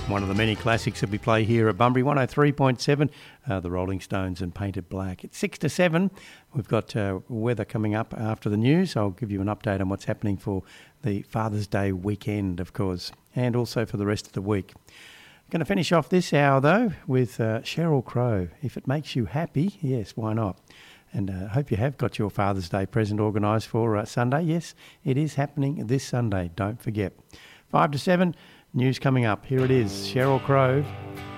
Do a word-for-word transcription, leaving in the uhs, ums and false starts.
One of the many classics that we play here at Bunbury, one oh three point seven, uh, the Rolling Stones and Painted Black. It's six to seven. We've got uh, weather coming up after the news. I'll give you an update on what's happening for the Father's Day weekend, of course, and also for the rest of the week. Going to finish off this hour, though, with uh, Sheryl Crow. If it makes you happy, yes, why not? And I uh, hope you have got your Father's Day present organised for uh, Sunday. Yes, it is happening this Sunday, don't forget. Five to seven. News coming up. Here it is, Sheryl Crow.